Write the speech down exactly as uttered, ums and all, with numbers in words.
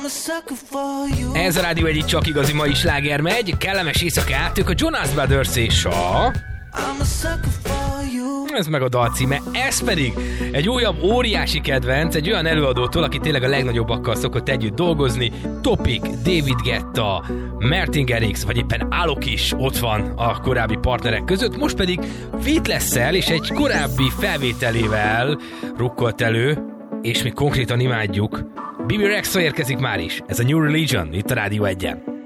Ez a Rádió Egy csak igazi mai sláger megy. Kellemes éjszakát, ők a Jonas Brothers és a... Ez meg a dal címe. Ez pedig egy újabb óriási kedvenc, egy olyan előadótól, aki tényleg a legnagyobbakkal szokott együtt dolgozni. Topic, David Guetta, Martin Garrix, vagy éppen Alok is ott van a korábbi partnerek között. Most pedig Fitness-szel és egy korábbi felvételével rukkolt elő, és mi konkrétan imádjuk. Bibi Rexha érkezik már is. Ez a New Religion, itt a Rádió Egyen.